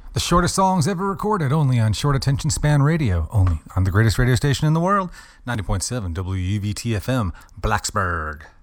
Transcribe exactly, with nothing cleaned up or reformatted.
The shortest songs ever recorded, only on Short Attention Span Radio, only on the greatest radio station in the world, ninety point seven W U V T F M, Blacksburg.